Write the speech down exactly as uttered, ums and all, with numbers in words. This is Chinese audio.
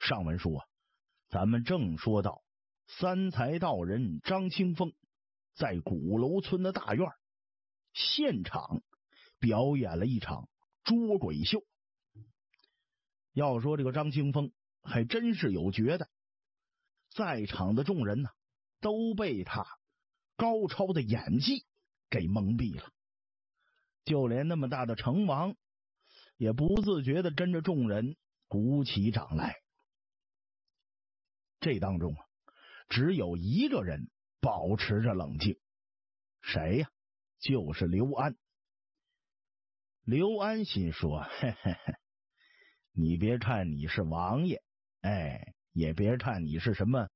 上文书啊，咱们正说到三才道人张清风在鼓楼村的大院现场表演了一场捉鬼秀。要说这个张清风还真是有绝的，在场的众人呢都被他高超的演技给蒙蔽了，就连那么大的成王也不自觉的跟着众人鼓起掌来。这当中啊，只有一个人保持着冷静，谁呀？就是刘安。刘安心说，嘿嘿嘿，你别看你是王爷，哎，也别看你是什么